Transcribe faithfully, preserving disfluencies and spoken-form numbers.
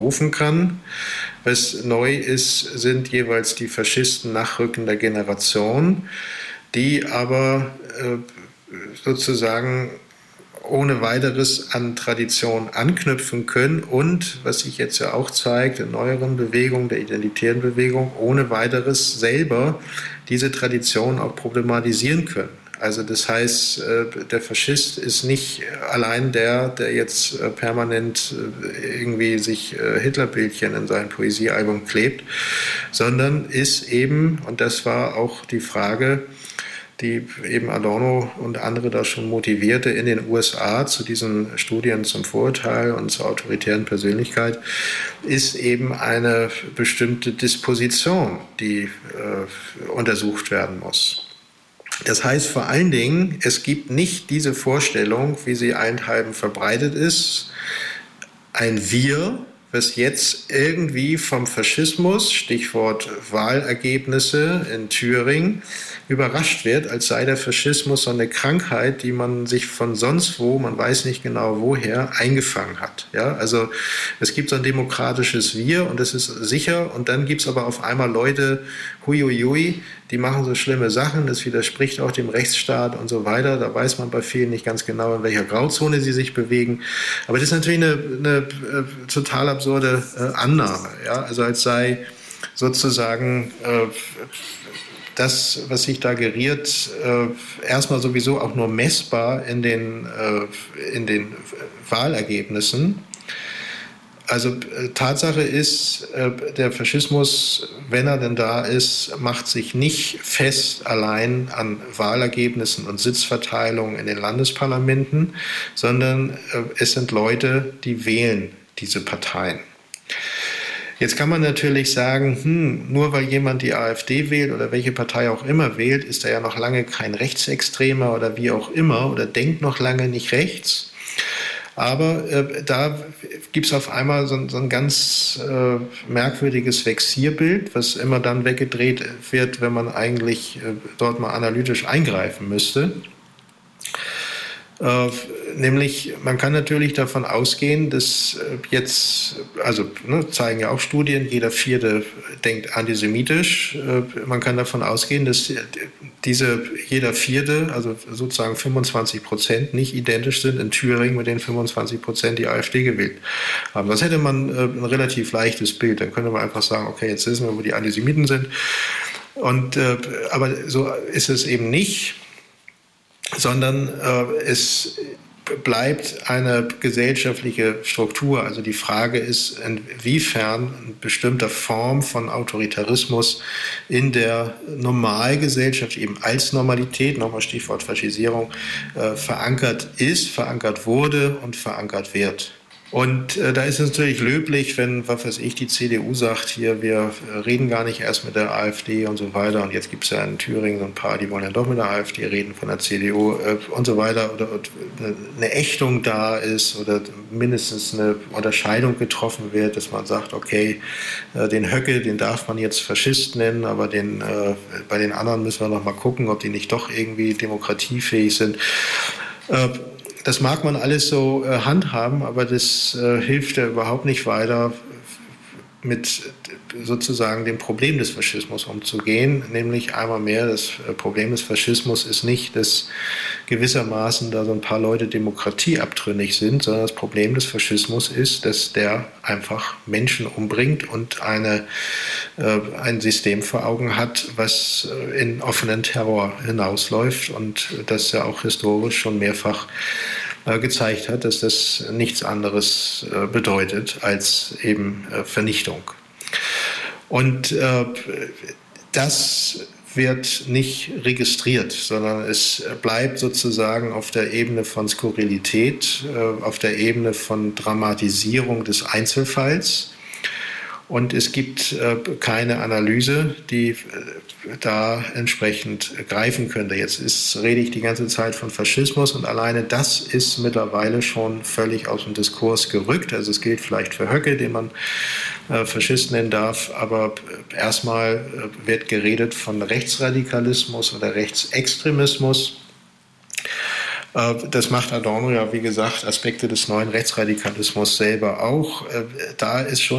rufen kann. Was neu ist, sind jeweils die Faschisten nachrückender Generation, die aber äh, sozusagen ohne weiteres an Tradition anknüpfen können und, was sich jetzt ja auch zeigt, in neueren Bewegungen, der identitären Bewegung, ohne weiteres selber diese Tradition auch problematisieren können. Also das heißt, der Faschist ist nicht allein der, der jetzt permanent irgendwie sich Hitlerbildchen in sein Poesiealbum klebt, sondern ist eben, und das war auch die Frage, die eben Adorno und andere da schon motivierte, in den U S A zu diesen Studien zum Vorurteil und zur autoritären Persönlichkeit, ist eben eine bestimmte Disposition, die äh, untersucht werden muss. Das heißt vor allen Dingen, es gibt nicht diese Vorstellung, wie sie allenthalben verbreitet ist, ein Wir, was jetzt irgendwie vom Faschismus, Stichwort Wahlergebnisse in Thüringen, überrascht wird, als sei der Faschismus so eine Krankheit, die man sich von sonst wo, man weiß nicht genau woher, eingefangen hat. Ja, also es gibt so ein demokratisches Wir und das ist sicher, und dann gibt es aber auf einmal Leute, huiuiui, die machen so schlimme Sachen, das widerspricht auch dem Rechtsstaat und so weiter. Da weiß man bei vielen nicht ganz genau, in welcher Grauzone sie sich bewegen. Aber das ist natürlich eine, eine äh, total absurde äh, Annahme. Ja? Also als sei sozusagen äh, das, was sich da geriert, äh, erstmal sowieso auch nur messbar in den, äh, in den Wahlergebnissen. Also äh, Tatsache ist, äh, der Faschismus, wenn er denn da ist, macht sich nicht fest allein an Wahlergebnissen und Sitzverteilungen in den Landesparlamenten, sondern äh, es sind Leute, die wählen diese Parteien. Jetzt kann man natürlich sagen, hm, nur weil jemand die AfD wählt oder welche Partei auch immer wählt, ist er ja noch lange kein Rechtsextremer oder wie auch immer oder denkt noch lange nicht rechts. Aber äh, da gibt es auf einmal so, so ein ganz äh, merkwürdiges Vexierbild, was immer dann weggedreht wird, wenn man eigentlich äh, dort mal analytisch eingreifen müsste. Äh, nämlich, man kann natürlich davon ausgehen, dass äh, jetzt, also ne, zeigen ja auch Studien, jeder Vierte denkt antisemitisch. Äh, man kann davon ausgehen, dass diese jeder Vierte, also sozusagen fünfundzwanzig Prozent, nicht identisch sind in Thüringen mit den fünfundzwanzig Prozent, die AfD gewählt haben. Das hätte man äh, ein relativ leichtes Bild. Dann könnte man einfach sagen, okay, jetzt wissen wir, wo die Antisemiten sind. Und, äh, aber so ist es eben nicht, sondern äh, es bleibt eine gesellschaftliche Struktur. Also die Frage ist, inwiefern eine bestimmte Form von Autoritarismus in der Normalgesellschaft eben als Normalität, nochmal Stichwort Faschisierung, äh, verankert ist, verankert wurde und verankert wird. Und äh, da ist es natürlich löblich, wenn, was weiß ich, die C D U sagt, hier, wir reden gar nicht erst mit der AfD und so weiter. Und jetzt gibt es ja in Thüringen so ein paar, die wollen ja doch mit der AfD reden, von der C D U äh, und so weiter. Oder, oder eine Ächtung da ist oder mindestens eine Unterscheidung getroffen wird, dass man sagt, okay, äh, den Höcke, den darf man jetzt Faschist nennen, aber den, äh, bei den anderen müssen wir noch mal gucken, ob die nicht doch irgendwie demokratiefähig sind. Äh, Das mag man alles so äh, handhaben, aber das äh, hilft ja überhaupt nicht weiter, mit sozusagen dem Problem des Faschismus umzugehen. Nämlich einmal mehr, das Problem des Faschismus ist nicht, dass gewissermaßen da so ein paar Leute demokratieabtrünnig sind, sondern das Problem des Faschismus ist, dass der einfach Menschen umbringt und eine, äh, ein System vor Augen hat, was in offenen Terror hinausläuft und das ja auch historisch schon mehrfach gezeigt hat, dass das nichts anderes äh, bedeutet als eben äh, Vernichtung. Und äh, das wird nicht registriert, sondern es bleibt sozusagen auf der Ebene von Skurrilität, äh, auf der Ebene von Dramatisierung des Einzelfalls. Und es gibt äh, keine Analyse, die äh, da entsprechend greifen könnte. Jetzt ist, rede ich die ganze Zeit von Faschismus und alleine das ist mittlerweile schon völlig aus dem Diskurs gerückt. Also es gilt vielleicht für Höcke, den man äh, Faschist nennen darf, aber erstmal äh, wird geredet von Rechtsradikalismus oder Rechtsextremismus. Das macht Adorno ja, wie gesagt, Aspekte des neuen Rechtsradikalismus selber auch. Da ist schon